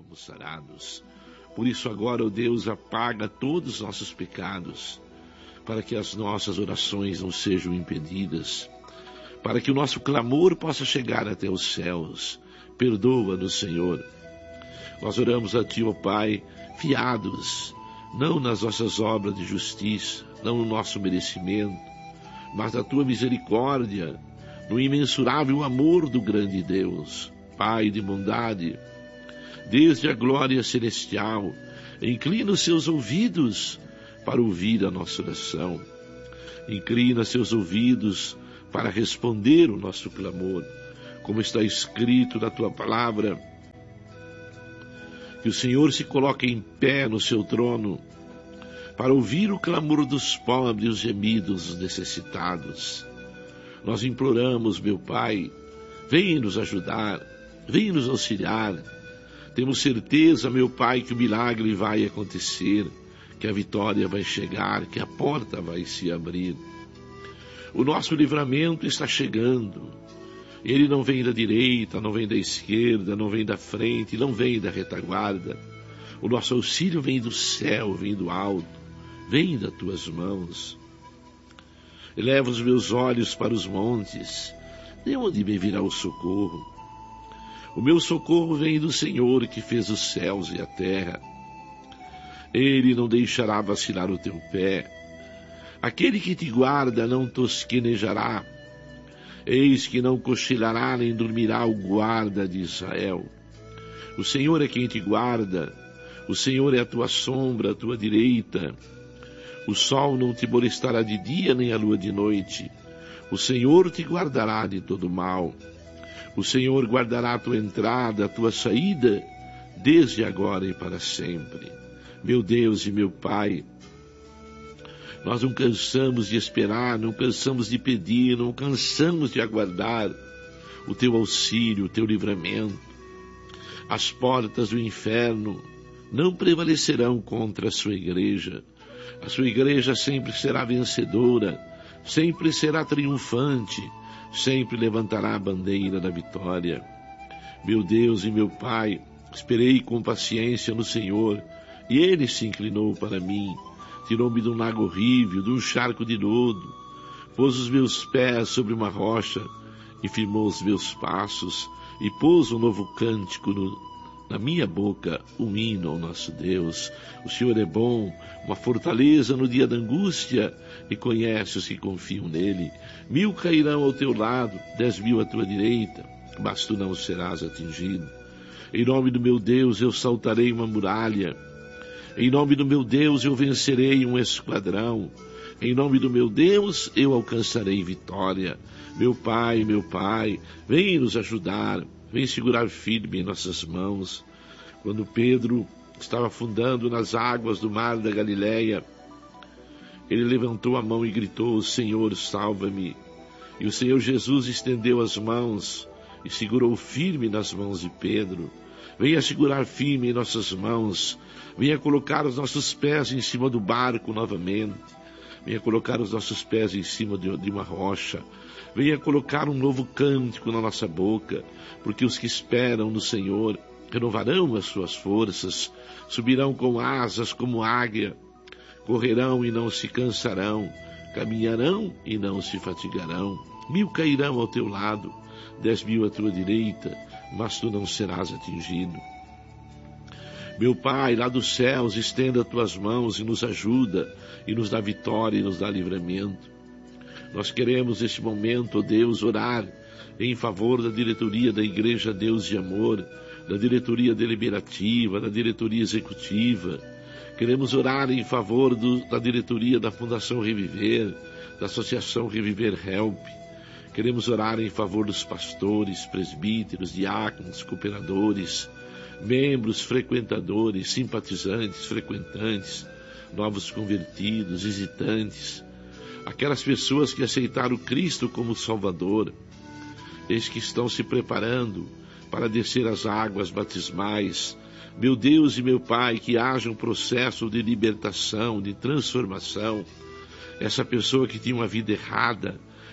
fôssemos sarados. Por isso agora, ó Deus, apaga todos os nossos pecados, para que as nossas orações não sejam impedidas, para que o nosso clamor possa chegar até os céus. Perdoa-nos, Senhor. Nós oramos a Ti, ó Pai, fiados, não nas nossas obras de justiça, não no nosso merecimento, mas na Tua misericórdia, no imensurável amor do grande Deus. Pai de bondade, desde a glória celestial, inclina os seus ouvidos para ouvir a nossa oração. Inclina seus ouvidos para responder o nosso clamor, como está escrito na Tua palavra, que o Senhor se coloque em pé no seu trono para ouvir o clamor dos pobres e os gemidos dos necessitados. Nós imploramos, meu Pai, venha nos ajudar, venha nos auxiliar. Temos certeza, meu Pai, que o milagre vai acontecer, que a vitória vai chegar, que a porta vai se abrir. O nosso livramento está chegando. Ele não vem da direita, não vem da esquerda, não vem da frente, não vem da retaguarda. O nosso auxílio vem do céu, vem do alto, vem das Tuas mãos. Eleva os meus olhos para os montes, de onde me virá o socorro? O meu socorro vem do Senhor, que fez os céus e a terra. Ele não deixará vacilar o teu pé. Aquele que te guarda não tosquenejará. Eis que não cochilará nem dormirá o guarda de Israel. O Senhor é quem te guarda. O Senhor é a tua sombra, a tua direita. O sol não te molestará de dia, nem a lua de noite. O Senhor te guardará de todo mal. O Senhor guardará a tua entrada, a tua saída, desde agora e para sempre. Meu Deus e meu Pai, nós não cansamos de esperar, não cansamos de pedir, não cansamos de aguardar o Teu auxílio, o Teu livramento. As portas do inferno não prevalecerão contra a Sua igreja. A Sua igreja sempre será vencedora, sempre será triunfante, sempre levantará a bandeira da vitória. Meu Deus e meu Pai, esperei com paciência no Senhor, e Ele se inclinou para mim, tirou-me de um lago horrível, de um charco de lodo, pôs os meus pés sobre uma rocha e firmou os meus passos, e pôs um novo cântico na minha boca, um hino ao nosso Deus. O Senhor é bom, uma fortaleza no dia da angústia, e conhece os que confiam nele. 1000 cairão ao teu lado, 10.000 à tua direita, mas tu não serás atingido. Em nome do meu Deus eu saltarei uma muralha. Em nome do meu Deus eu vencerei um esquadrão. Em nome do meu Deus eu alcançarei vitória. Meu Pai, vem nos ajudar, vem segurar firme em nossas mãos. Quando Pedro estava afundando nas águas do mar da Galileia, ele levantou a mão e gritou: Senhor, salva-me. E o Senhor Jesus estendeu as mãos e segurou firme nas mãos de Pedro. Venha segurar firme em nossas mãos. Venha colocar os nossos pés em cima do barco novamente. Venha colocar os nossos pés em cima de uma rocha. Venha colocar um novo cântico na nossa boca, porque os que esperam no Senhor renovarão as suas forças, subirão com asas como águia, correrão e não se cansarão, caminharão e não se fatigarão. 1000 cairão ao teu lado, 10.000 à tua direita, mas tu não serás atingido. Meu Pai, lá dos céus, estenda as tuas mãos e nos ajuda, e nos dá vitória e nos dá livramento. Nós queremos neste momento, ó Deus, orar em favor da diretoria da Igreja Deus de Amor, da diretoria deliberativa, da diretoria executiva. Queremos orar em favor da diretoria da Fundação Reviver, da Associação Reviver Help. Queremos orar em favor dos pastores, presbíteros, diáconos, cooperadores, membros, frequentadores, simpatizantes, frequentantes, novos convertidos, visitantes, aquelas pessoas que aceitaram Cristo como Salvador, eis que estão se preparando para descer as águas batismais. Meu Deus e meu Pai, que haja um processo de libertação, de transformação. Essa pessoa que tinha uma vida errada,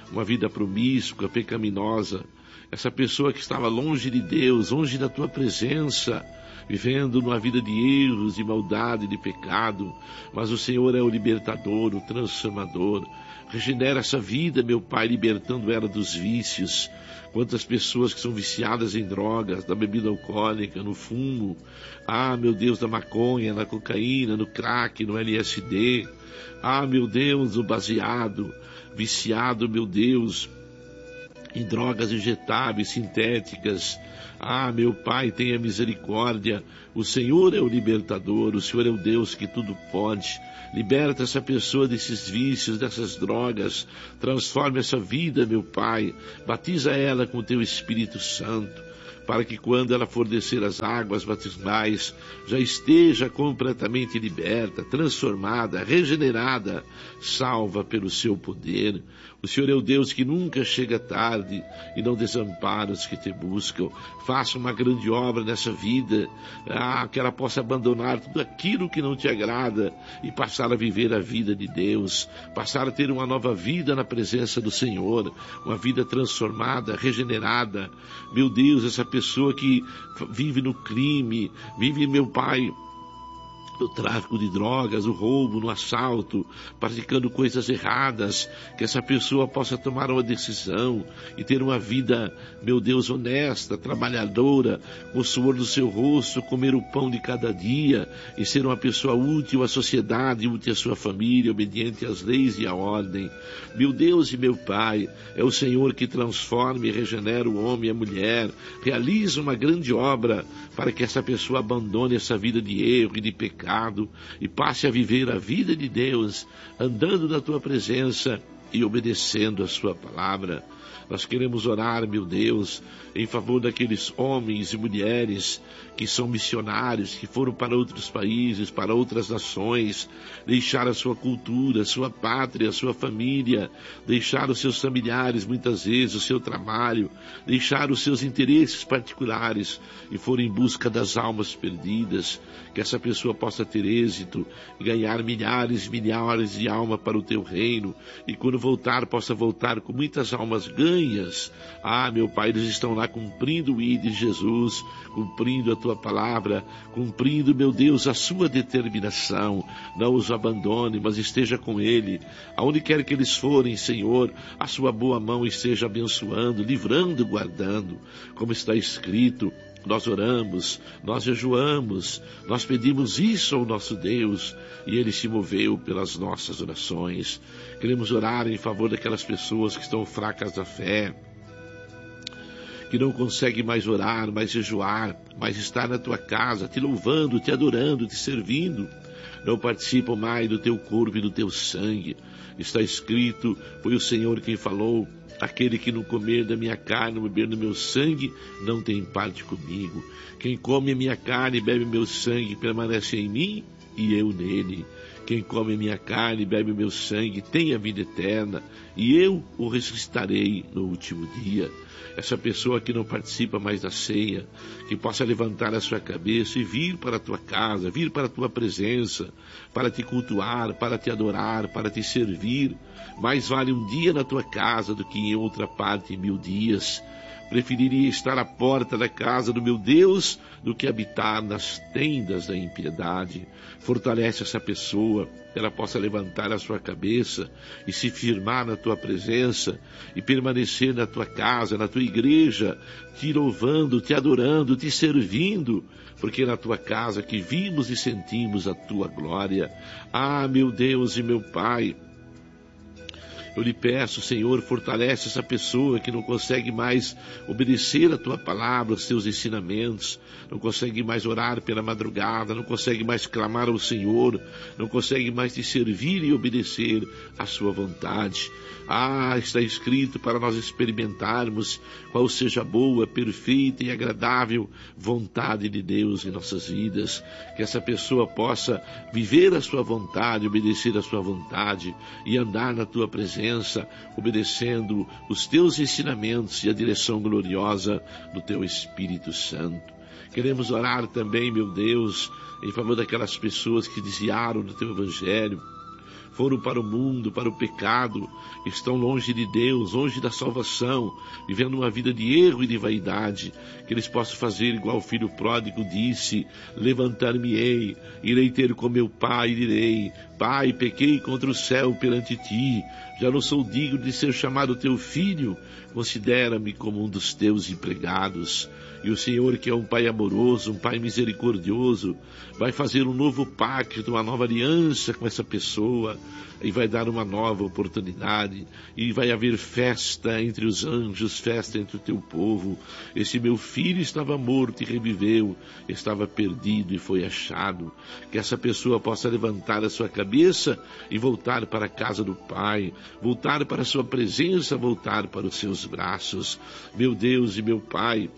uma vida promíscua, pecaminosa, essa pessoa que estava longe de Deus, longe da tua presença, vivendo numa vida de erros, de maldade, de pecado, mas o Senhor é o libertador, o transformador. Regenera essa vida, meu Pai, libertando ela dos vícios. Quantas pessoas que são viciadas em drogas, da bebida alcoólica, no fumo, meu Deus, da maconha, na cocaína, no crack, no LSD, meu Deus, no baseado, viciado, meu Deus, em drogas injetáveis, sintéticas. Meu Pai, tenha misericórdia. O Senhor é o libertador, o Senhor é o Deus que tudo pode. Liberta essa pessoa desses vícios, dessas drogas. Transforma essa vida, meu Pai. Batiza ela com o teu Espírito Santo, para que quando ela for descer as águas batismais, já esteja completamente liberta, transformada, regenerada, salva pelo seu poder. O Senhor é o Deus que nunca chega tarde e não desampara os que te buscam. Faça uma grande obra nessa vida, que ela possa abandonar tudo aquilo que não te agrada e passar a viver a vida de Deus, passar a ter uma nova vida na presença do Senhor, uma vida transformada, regenerada. Meu Deus, essa pessoa que vive no crime, vive, meu Pai, no tráfico de drogas, no roubo, no assalto, praticando coisas erradas, que essa pessoa possa tomar uma decisão e ter uma vida, meu Deus, honesta, trabalhadora, com o suor do seu rosto, comer o pão de cada dia e ser uma pessoa útil à sociedade, útil à sua família, obediente às leis e à ordem. Meu Deus e meu Pai, é o Senhor que transforma e regenera o homem e a mulher, realiza uma grande obra para que essa pessoa abandone essa vida de erro e de pecado e passe a viver a vida de Deus, andando na tua presença e obedecendo a sua palavra. Nós queremos orar, meu Deus, em favor daqueles homens e mulheres que são missionários, que foram para outros países, para outras nações, deixar a sua cultura, a sua pátria, a sua família, deixar os seus familiares, muitas vezes, o seu trabalho, deixar os seus interesses particulares e foram em busca das almas perdidas. Que essa pessoa possa ter êxito e ganhar milhares e milhares de almas para o teu reino, e quando voltar, possa voltar com muitas almas ganhas. Meu Pai, eles estão lá cumprindo o ID de Jesus, cumprindo a tua palavra, cumprindo, meu Deus, a sua determinação. Não os abandone, mas esteja com ele. Aonde quer que eles forem, Senhor, a sua boa mão esteja abençoando, livrando, guardando, como está escrito. Nós oramos, nós jejuamos, nós pedimos isso ao nosso Deus e Ele se moveu pelas nossas orações. Queremos orar em favor daquelas pessoas que estão fracas da fé, que não conseguem mais orar, mais jejuar, mais estar na tua casa, te louvando, te adorando, te servindo. Não participam mais do teu corpo e do teu sangue. Está escrito, foi o Senhor quem falou: aquele que não comer da minha carne, não beber do meu sangue, não tem parte comigo. Quem come a minha carne e bebe meu sangue, permanece em mim e eu nele. Quem come a minha carne e bebe o meu sangue tem a vida eterna, e eu o ressuscitarei no último dia. Essa pessoa que não participa mais da ceia, que possa levantar a sua cabeça e vir para a tua casa, vir para a tua presença, para te cultuar, para te adorar, para te servir. Mais vale um dia na tua casa do que em outra parte 1000 dias. Preferiria estar à porta da casa do meu Deus do que habitar nas tendas da impiedade. Fortalece essa pessoa, que ela possa levantar a sua cabeça e se firmar na tua presença e permanecer na tua casa, na tua igreja, te louvando, te adorando, te servindo, porque é na tua casa que vimos e sentimos a tua glória. Meu Deus e meu Pai, eu lhe peço, Senhor, fortalece essa pessoa que não consegue mais obedecer a tua palavra, os teus ensinamentos, não consegue mais orar pela madrugada, não consegue mais clamar ao Senhor, não consegue mais te servir e obedecer à sua vontade. Está escrito para nós experimentarmos qual seja a boa, perfeita e agradável vontade de Deus em nossas vidas. Que essa pessoa possa viver a sua vontade, obedecer a sua vontade e andar na tua presença, obedecendo os teus ensinamentos e a direção gloriosa do teu Espírito Santo. Queremos orar também, meu Deus, em favor daquelas pessoas que desviaram do teu Evangelho, foram para o mundo, para o pecado, estão longe de Deus, longe da salvação, vivendo uma vida de erro e de vaidade, que eles possam fazer igual o filho pródigo disse: levantar-me-ei, irei ter com meu pai e direi: Pai, pequei contra o céu perante ti, já não sou digno de ser chamado teu filho, considera-me como um dos teus empregados. E o Senhor, que é um Pai amoroso, um Pai misericordioso, vai fazer um novo pacto, uma nova aliança com essa pessoa, e vai dar uma nova oportunidade, e vai haver festa entre os anjos, festa entre o teu povo. Esse meu filho estava morto e reviveu, estava perdido e foi achado. Que essa pessoa possa levantar a sua cabeça e voltar para a casa do Pai, voltar para a sua presença, voltar para os seus braços. Meu Deus e meu Pai,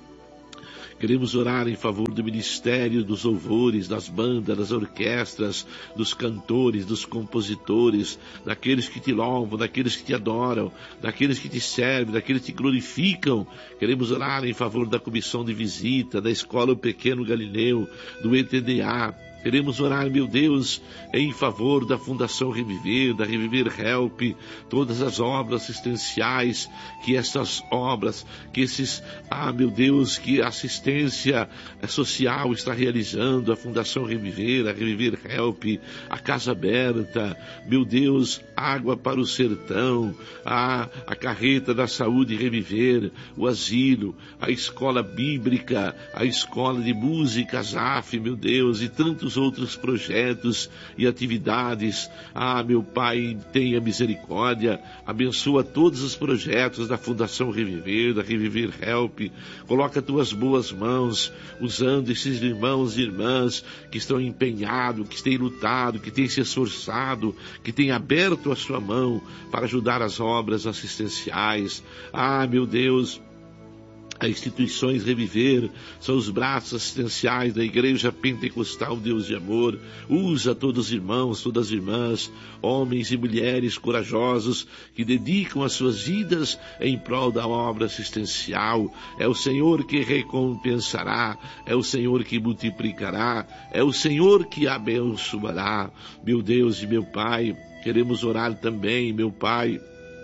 queremos orar em favor do ministério dos louvores, das bandas, das orquestras, dos cantores, dos compositores, daqueles que te louvam, daqueles que te adoram, daqueles que te servem, daqueles que te glorificam. Queremos orar em favor da comissão de visita, da escola O Pequeno Galileu, do ETDA. Queremos orar, meu Deus, em favor da Fundação Reviver, da Reviver Help, todas as obras assistenciais, que essas obras, que esses, meu Deus, que a assistência social está realizando, a Fundação Reviver, a Reviver Help, a Casa Aberta, meu Deus, Água para o Sertão, a Carreta da Saúde Reviver, o Asilo, a Escola Bíblica, a Escola de Música, ASAF, meu Deus, e tantos outros projetos e atividades. Meu Pai, tenha misericórdia, abençoa todos os projetos da Fundação Reviver, da Reviver Help, coloca tuas boas mãos, usando esses irmãos e irmãs que estão empenhados, que têm lutado, que têm se esforçado, que têm aberto a sua mão para ajudar as obras assistenciais. Meu Deus, as instituições Reviver são os braços assistenciais da Igreja Pentecostal Deus de Amor. Usa todos os irmãos, todas as irmãs, homens e mulheres corajosos que dedicam as suas vidas em prol da obra assistencial. É o Senhor que recompensará, é o Senhor que multiplicará, é o Senhor que abençoará. Meu Deus e meu Pai, queremos orar também, meu Pai,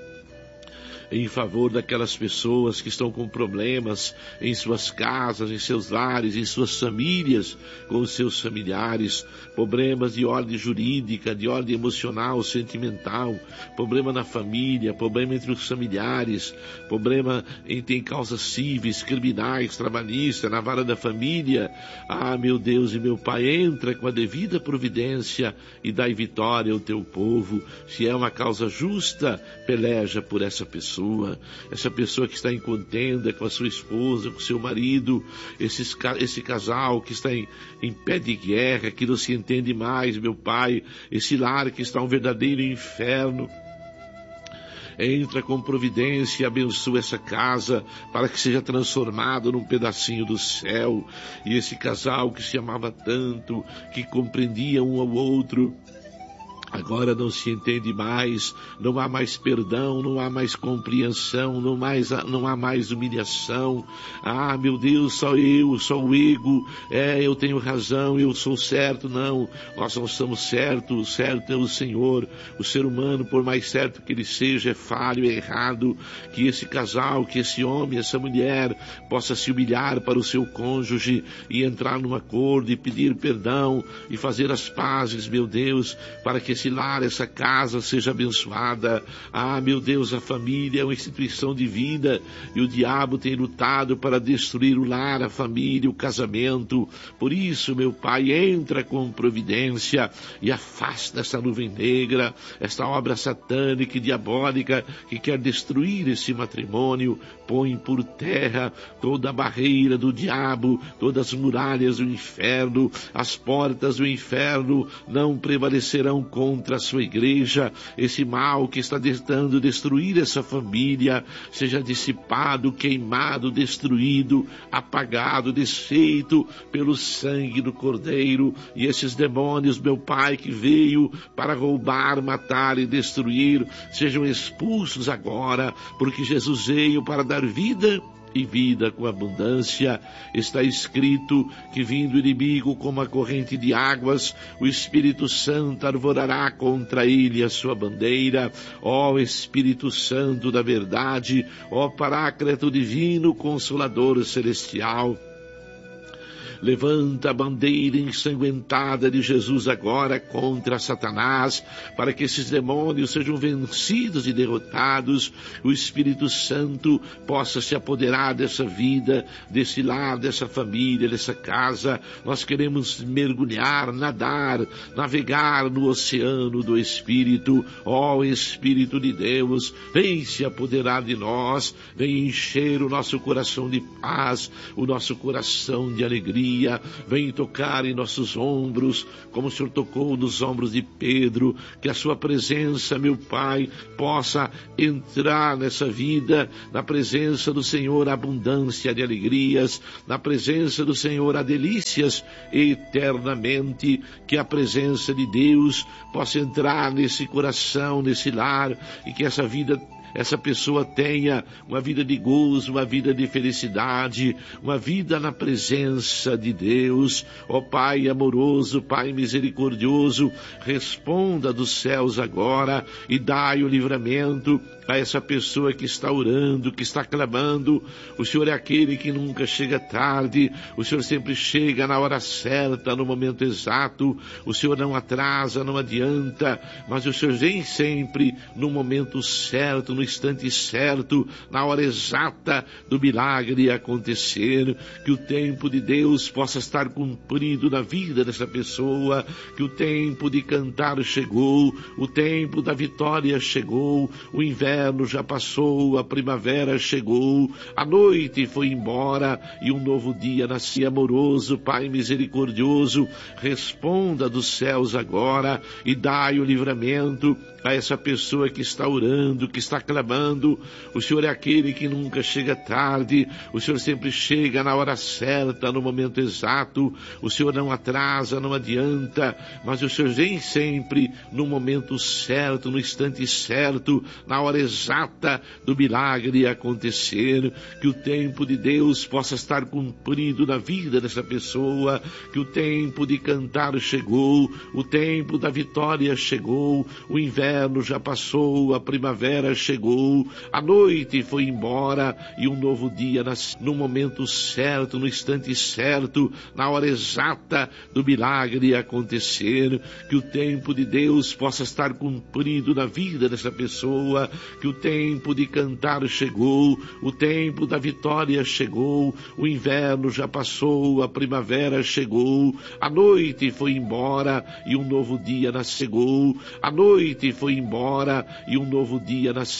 em favor daquelas pessoas que estão com problemas em suas casas, em seus lares, em suas famílias, com os seus familiares, problemas de ordem jurídica, de ordem emocional, sentimental, problema na família, problema entre os familiares, problema em causas cíveis, criminais, trabalhistas, na vara da família. Meu Deus e meu Pai, entra com a devida providência e dai vitória ao teu povo. Se é uma causa justa, peleja por essa pessoa que está em contenda com a sua esposa, com seu marido, esse casal que está em pé de guerra, que não se entende mais, meu Pai, esse lar que está um verdadeiro inferno. Entra com providência e abençoa essa casa para que seja transformado num pedacinho do céu. E esse casal que se amava tanto, que compreendia um ao outro, agora não se entende mais, não há mais perdão, não há mais compreensão, não há mais humilhação. Meu Deus, só o ego, eu tenho razão, eu sou certo. Não, nós não somos certos, o certo é o Senhor. O ser humano, por mais certo que ele seja, é falho, é errado. Que esse casal, que esse homem, essa mulher possa se humilhar para o seu cônjuge e entrar num acordo e pedir perdão e fazer as pazes, meu Deus, para que esse lar, essa casa seja abençoada. Meu Deus, a família é uma instituição de vida e o diabo tem lutado para destruir o lar, a família, o casamento. Por isso, meu Pai, entra com providência e afasta essa nuvem negra, esta obra satânica e diabólica que quer destruir esse matrimônio. Põe por terra toda a barreira do diabo, todas as muralhas do inferno. As portas do inferno não prevalecerão contra a sua igreja. Esse mal que está tentando destruir essa família seja dissipado, queimado, destruído, apagado, desfeito pelo sangue do Cordeiro. E esses demônios, meu Pai, que veio para roubar, matar e destruir, sejam expulsos agora, porque Jesus veio para dar vida e vida com abundância. Está escrito que, vindo o inimigo como a corrente de águas, o Espírito Santo arvorará contra ele a sua bandeira. Ó Espírito Santo da verdade, ó Paráclito divino, Consolador celestial, levanta a bandeira ensanguentada de Jesus agora contra Satanás, para que esses demônios sejam vencidos e derrotados. O Espírito Santo possa se apoderar dessa vida, desse lar, dessa família, dessa casa. Nós queremos mergulhar, nadar, navegar no oceano do Espírito. Ó Espírito de Deus, vem se apoderar de nós, vem encher o nosso coração de paz, o nosso coração de alegria. Vem tocar em nossos ombros, como o Senhor tocou nos ombros de Pedro. Que a sua presença, meu Pai, possa entrar nessa vida. Na presença do Senhor, abundância de alegrias. Na presença do Senhor, há delícias eternamente. Que a presença de Deus possa entrar nesse coração, nesse lar, e que essa pessoa tenha uma vida de gozo, uma vida de felicidade, uma vida na presença de Deus. Ó Pai amoroso, Pai misericordioso, responda dos céus agora e dai o livramento a essa pessoa que está orando, que está clamando. O Senhor é aquele que nunca chega tarde, o Senhor sempre chega na hora certa, no momento exato. O Senhor não atrasa, não adianta, mas o Senhor vem sempre no momento certo, no instante certo, na hora exata do milagre acontecer. Que o tempo de Deus possa estar cumprido na vida dessa pessoa, que o tempo de cantar chegou, o tempo da vitória chegou, o inverno já passou, a primavera chegou, a noite foi embora e um novo dia nascia. Amoroso Pai misericordioso, responda dos céus agora e dai o livramento a essa pessoa que está orando, que está clamando. O Senhor é aquele que nunca chega tarde, o Senhor sempre chega na hora certa, no momento exato. O Senhor não atrasa, não adianta, mas o Senhor vem sempre no momento certo, no instante certo, na hora exata do milagre acontecer. Que o tempo de Deus possa estar cumprido na vida dessa pessoa, que o tempo de cantar chegou, o tempo da vitória chegou, o inverno já passou, a primavera chegou, a noite foi embora e um novo dia nasceu. No momento certo, no instante certo, na hora exata do milagre acontecer. Que o tempo de Deus possa estar cumprido na vida dessa pessoa, que o tempo de cantar chegou, o tempo da vitória chegou, o inverno já passou, a primavera chegou, a noite foi embora e um novo dia nasceu. A noite foi embora e um novo dia nasceu.